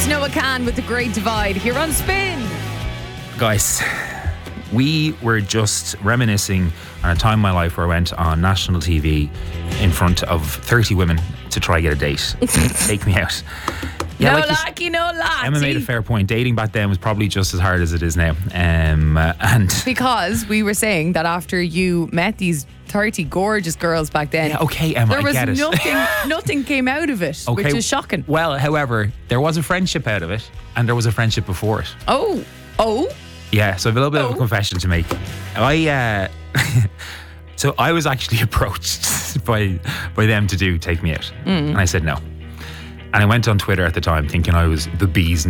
It's Noah Khan with The Great Divide here on Spin. Guys, we were just reminiscing on a time in my life where I went on national TV in front of 30 women to try get a date. Take me out. No lucky. Emma made a fair point. Dating back then was probably just as hard as it is now. And because we were saying that after you met these 30 gorgeous girls back then, yeah, okay, Emma, there was I get it. nothing came out of it, Okay. which is shocking. Well, however, there was a friendship out of it, and there was a friendship before it. Oh. Yeah, so I have a little bit of a confession to make. So I was actually approached by them to take me out. And I said no. And I went on Twitter at the time thinking I was the bee's